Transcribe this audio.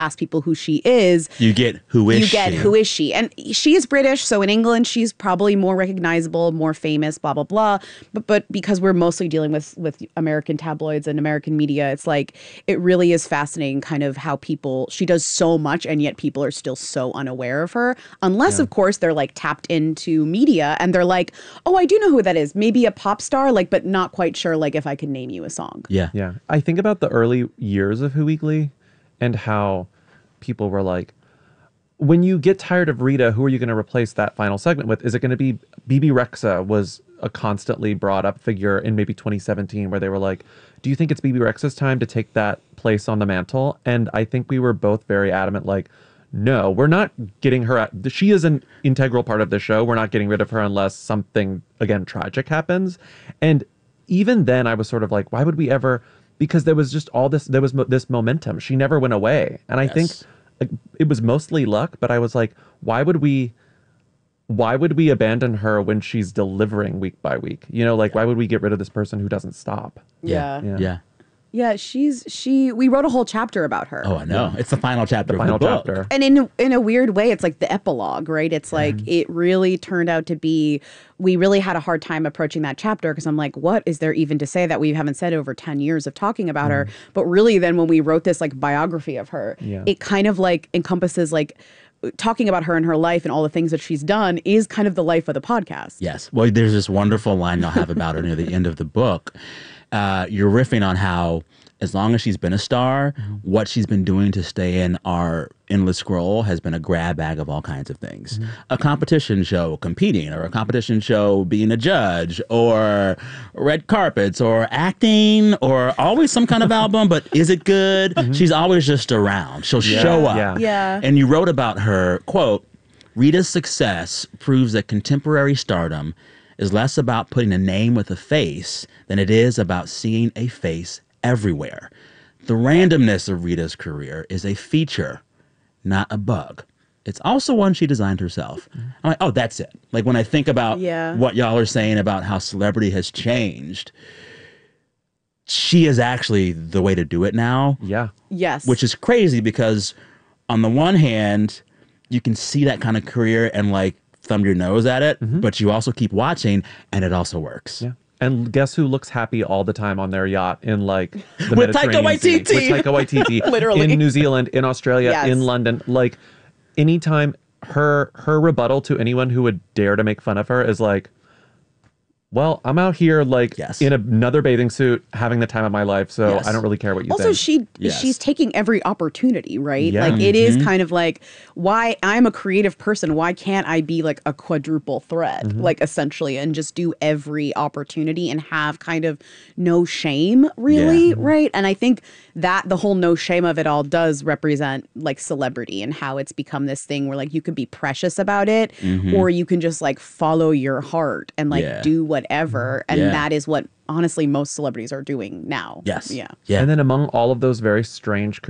ask people who she is, you get who is she. And she is British, so in England she's probably more recognizable, more famous, blah blah blah. But because we're mostly dealing with American tabloids and American media, it's like it really is fascinating kind of how she does so much and yet people are still so unaware of her, unless of course they're like tapped into media and they're like, oh, I do know who that is, maybe a pop star, like, but not quite sure like if I can name you a song. Yeah, I think about the early years of Who Weekly and how people were like, when you get tired of Rita, who are you going to replace that final segment with? Is it going to be Bebe Rexha? Was a constantly brought up figure in maybe 2017 where they were like, do you think it's Bebe Rexha's time to take that place on the mantle? And I think we were both very adamant, like, no, we're not getting her. She is an integral part of the show. We're not getting rid of her unless something, again, tragic happens. And even then I was sort of like, why would we ever? Because there was just all this, there was this momentum. She never went away. And I think it was mostly luck, but I was like, why would we abandon her when she's delivering week by week? You know, like, why would we get rid of this person who doesn't stop? Yeah, we wrote a whole chapter about her. Oh, I know. It's the final chapter of the book. Chapter. And in a weird way, it's like the epilogue, right? It's like it really turned out to be, we really had a hard time approaching that chapter because I'm like, what is there even to say that we haven't said over 10 years of talking about her? But really then when we wrote this like biography of her, it kind of like encompasses like talking about her and her life and all the things that she's done is kind of the life of the podcast. Yes. Well, there's this wonderful line you'll have about her near the end of the book. You're riffing on how, as long as she's been a star, what she's been doing to stay in our endless scroll has been a grab bag of all kinds of things. A competition show competing, or a competition show being a judge, or red carpets, or acting, or always some kind of album, but is it good? She's always just around. She'll show up. And you wrote about her, quote, Rita's success proves that contemporary stardom is less about putting a name with a face than it is about seeing a face everywhere. The randomness of Rita's career is a feature, not a bug. It's also one she designed herself. I'm like, oh, that's it. Like, when I think about what y'all are saying about how celebrity has changed, she is actually the way to do it now. Yeah. Yes. Which is crazy because on the one hand, you can see that kind of career and like thumb your nose at it, but you also keep watching and it also works. Yeah. And guess who looks happy all the time on their yacht in like the with Mediterranean Taika Sea? Waititi. With Taika Waititi. Literally. In New Zealand, in Australia, in London. Like, anytime her rebuttal to anyone who would dare to make fun of her is like, well, I'm out here like in another bathing suit having the time of my life, so I don't really care what you think. Also, she's taking every opportunity, right? Like, it is kind of like, why I'm a creative person, why can't I be like a quadruple threat, like essentially, and just do every opportunity and have kind of no shame, really, right? And I think that the whole no shame of it all does represent like celebrity and how it's become this thing where like you can be precious about it or you can just like follow your heart and like do whatever. And that is what honestly most celebrities are doing now. Yes. Yeah. And then among all of those very strange